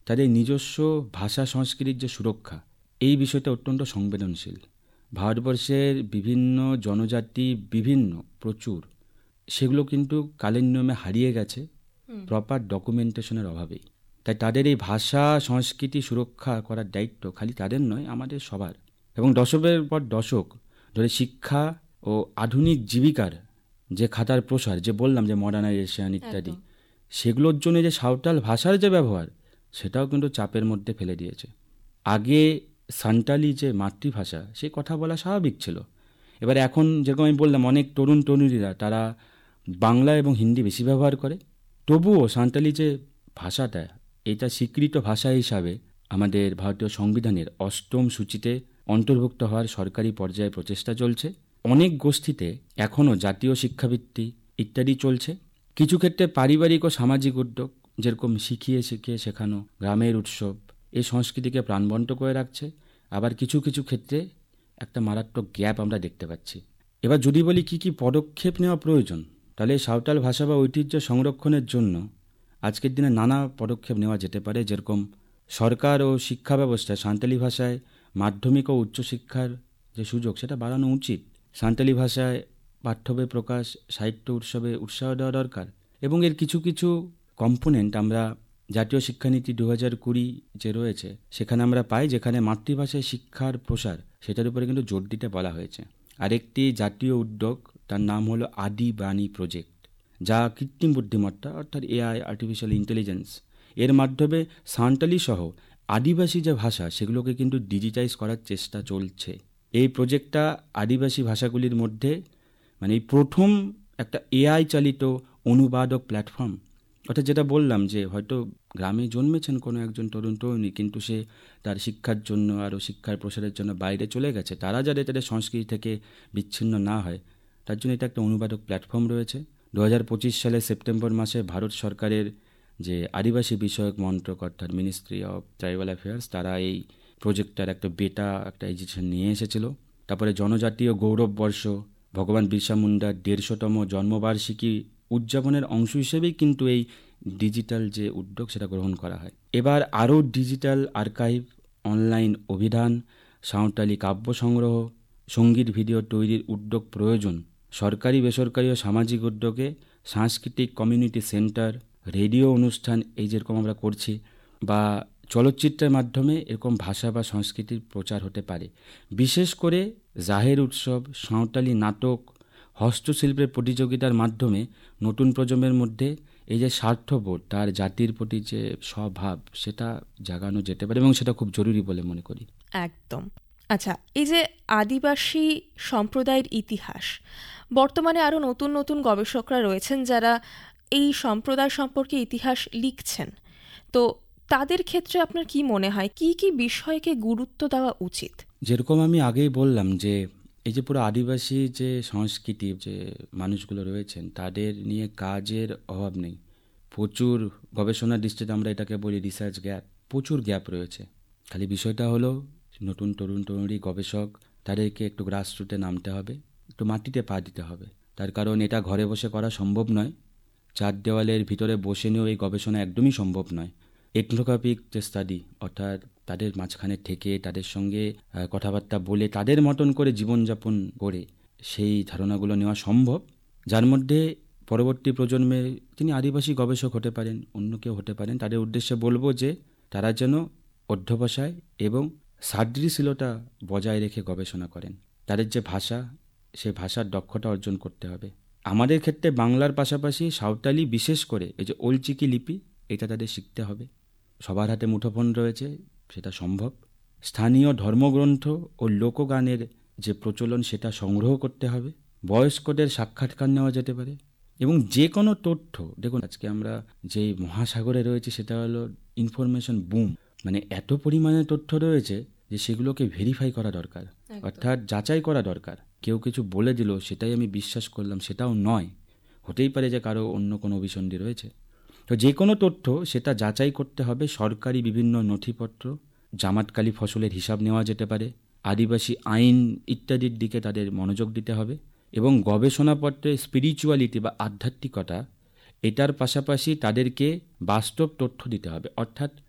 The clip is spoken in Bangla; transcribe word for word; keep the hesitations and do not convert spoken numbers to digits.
তাদের নিজস্ব ভাষা সংস্কৃতির যে সুরক্ষা, এই বিষয়টা অত্যন্ত সংবেদনশীল। ভারতবর্ষের বিভিন্ন জনজাতি বিভিন্ন প্রচুর, সেগুলো কিন্তু কালের নিয়মে হারিয়ে গেছে প্রপার ডকুমেন্টেশনের অভাবেই। তাই তাদের এই ভাষা সংস্কৃতি সুরক্ষা করার দায়িত্ব খালি তাদের নয়, আমাদের সবার। এবং দশকের পর দশক ধরে শিক্ষা ও আধুনিক জীবিকার যে খাতার প্রসার, যে বললাম যে মডার্নাইজেশন ইত্যাদি, সেগুলোর জন্য যে সাঁওতাল ভাষার যে ব্যবহার, সেটাও কিন্তু চাপের মধ্যে ফেলে দিয়েছে। আগে সান্তালি যে মাতৃভাষা, সে কথা বলা স্বাভাবিক ছিল। এবার এখন যেরকম আমি বললাম, অনেক তরুণ তরুণীরা তারা বাংলা এবং হিন্দি বেশি ব্যবহার করে। তবুও সাঁওতালি যে ভাষাটা, এটা স্বীকৃত ভাষা হিসাবে আমাদের ভারতীয় সংবিধানের অষ্টম সূচিতে অন্তর্ভুক্ত হওয়ার সরকারি পর্যায়ে প্রচেষ্টা চলছে। অনেক গোষ্ঠীতে এখনও জাতীয় শিক্ষাবৃত্তি ইত্যাদি চলছে। কিছু ক্ষেত্রে পারিবারিক ও সামাজিক উদ্যোগ, যেরকম শিখিয়ে শিখিয়ে শেখানো, গ্রামের উৎসব, এই সংস্কৃতিকে প্রাণবন্ত করে রাখছে। আবার কিছু কিছু ক্ষেত্রে একটা মারাত্মক গ্যাপ আমরা দেখতে পাচ্ছি। এবার যদি বলি কি কি পদক্ষেপ নেওয়া প্রয়োজন, তাহলে সাঁওতাল ভাষা বা ঐতিহ্য সংরক্ষণের জন্য আজকের দিনে নানা পদক্ষেপ নেওয়া যেতে পারে। যেরকম সরকার ও শিক্ষা ব্যবস্থায় সাঁওতালি ভাষায় মাধ্যমিক ও উচ্চশিক্ষার যে সুযোগ, সেটা বাড়ানো উচিত। সাঁওতালি ভাষায় পাঠ্যবই প্রকাশ, সাহিত্য উৎসবে উৎসাহ দেওয়া দরকার। এবং এর কিছু কিছু কম্পোনেন্ট আমরা জাতীয় শিক্ষানীতি দু হাজার কুড়ি যে রয়েছে, সেখানে আমরা পাই, যেখানে মাতৃভাষায় শিক্ষার প্রসার, সেটার উপরে কিন্তু জোর দিতে বলা হয়েছে। আরেকটি জাতীয় উদ্যোগ, তার নাম হলো আদি বাণী প্রজেক্ট, যা কৃত্রিম বুদ্ধিমত্তা অর্থাৎ এআই, আর্টিফিশিয়াল ইন্টেলিজেন্স, এর মাধ্যমে সাঁওতালি সহ আদিবাসী যে ভাষা, সেগুলোকে কিন্তু ডিজিটাইজ করার চেষ্টা চলছে। এই প্রজেক্টটা আদিবাসী ভাষাগুলির মধ্যে মানে এই প্রথম একটা এআই চালিত অনুবাদক প্ল্যাটফর্ম। অর্থাৎ যেটা বললাম যে হয়তো গ্রামে জন্মেছেন কোনো একজন তরুণ তরুণী, কিন্তু সে তার শিক্ষার জন্য আরও শিক্ষার প্রসারের জন্য বাইরে চলে গেছে, তারা যাতে তাদের সংস্কৃতি থেকে বিচ্ছিন্ন না হয়, তার জন্য এটা একটা অনুবাদক প্ল্যাটফর্ম রয়েছে। দু হাজার পঁচিশ সালে সেপ্টেম্বর মাসে ভারত সরকারের যে আদিবাসী বিষয়ক মন্ত্রক অর্থাৎ মিনিস্ট্রি অফ ট্রাইবাল অ্যাফেয়ার্স, তারা এই প্রজেক্টটার একটা বেটা একটা এডিশন নিয়ে এসেছিল। তারপরে জনজাতীয় গৌরব বর্ষ, ভগবান বিরসা মুন্ডার দেড়শোতম জন্মবার্ষিকী উদযাপনের অংশ হিসেবেই কিন্তু এই ডিজিটাল যে উদ্যোগ, সেটা গ্রহণ করা হয়। এবার আরও ডিজিটাল আর্কাইভ, অনলাইন অভিধান, সাঁওতালি কাব্য সংগ্রহ, সঙ্গীত ভিডিও তৈরির উদ্যোগ প্রয়োজন। সরকারি বেসরকারি ও সামাজিক উদ্যোগে সাংস্কৃতিক কমিউনিটি সেন্টার, রেডিও অনুষ্ঠান, এই যেরকম আমরা করছি, বা চলচ্চিত্রের মাধ্যমে এরকম ভাষা বা সংস্কৃতির প্রচার হতে পারে। বিশেষ করে জাহের উৎসব, সাঁওতালি নাটক, হস্তশিল্পের প্রতিযোগিতার মাধ্যমে নতুন প্রজন্মের মধ্যে এই যে স্বার্থবোধ, তার জাতির প্রতি যে স্বভাব, সেটা জাগানো যেতে পারে এবং সেটা খুব জরুরি বলে মনে করি। একদম। আচ্ছা, এই যে আদিবাসী সম্প্রদায়ের ইতিহাস, বর্তমানে আরও নতুন নতুন গবেষকরা রয়েছেন যারা এই সম্প্রদায় সম্পর্কে ইতিহাস লিখছেন। তো তাদের ক্ষেত্রে আপনার কি মনে হয়, কি কি বিষয়কে গুরুত্ব দেওয়া উচিত? যেরকম আমি আগেই বললাম যে এই যে পুরো আদিবাসী যে সংস্কৃতি, যে মানুষগুলো রয়েছেন, তাদের নিয়ে কাজের অভাব নেই। প্রচুর গবেষণার দৃষ্টিতে আমরা এটাকে বলি রিসার্চ গ্যাপ, প্রচুর গ্যাপ রয়েছে। খালি বিষয়টা হলো নতুন তরুণ তরুণী গবেষক, তাদেরকে একটু গ্রাসরুটে নামতে হবে, একটু মাটিতে পা দিতে হবে। তার কারণ এটা ঘরে বসে করা সম্ভব নয়, চার দেওয়ালের ভিতরে বসে নিয়েও এই গবেষণা একদমই সম্ভব নয়। এথনোগ্রাফিক যে স্টাডি, অর্থাৎ তাদের মাঝখানে থেকে তাদের সঙ্গে কথাবার্তা বলে তাদের মতন করে জীবনযাপন করে সেই ধারণাগুলো নেওয়া সম্ভব, যার মধ্যে পরবর্তী প্রজন্মে তিনি আদিবাসী গবেষক হতে পারেন, অন্য কেউ হতে পারেন। তাদের উদ্দেশ্যে বলবো যে তারা যেন অধ্যবসায় এবং সাদৃশ্যতা বজায় রেখে গবেষণা করেন। তাদের যে ভাষা, সে ভাষার দক্ষতা অর্জন করতে হবে। আমাদের ক্ষেত্রে বাংলার পাশাপাশি সাঁওতালি, বিশেষ করে এই যে ওলচিকি লিপি, এটা তাদের শিখতে হবে। সবার হাতে মুঠোফোন রয়েছে, সেটা সম্ভব। স্থানীয় ধর্মগ্রন্থ ও লোকগানের যে প্রচলন, সেটা সংগ্রহ করতে হবে। বয়স্কদের সাক্ষাৎকার নেওয়া যেতে পারে। এবং যে কোনো তথ্য, দেখুন আজকে আমরা যে মহাসাগরে রয়েছে, সেটা হলো ইনফরমেশন বুম, মানে এত পরিমাণে তথ্য রয়েছে যে সেগুলোকে ভেরিফাই করা দরকার, অর্থাৎ যাচাই করা দরকার। কেউ কিছু বলে দিল, সেটাই আমি বিশ্বাস করলাম, সেটাও নয়। হতেই পারে যে কারো অন্য কোনো অভিসন্ধি রয়েছে। তো যে কোনো তথ্য সেটা যাচাই করতে হবে। সরকারি বিভিন্ন নথিপত্র, জামাতকালী ফসলের হিসাব নেওয়া যেতে পারে, আদিবাসী আইন ইত্যাদির দিকে তাদের মনোযোগ দিতে হবে। এবং গবেষণাপত্রে স্পিরিচুয়ালিটি বা আধ্যাত্মিকতা, এটার পাশাপাশি তাদেরকে বাস্তব তথ্য দিতে হবে। অর্থাৎ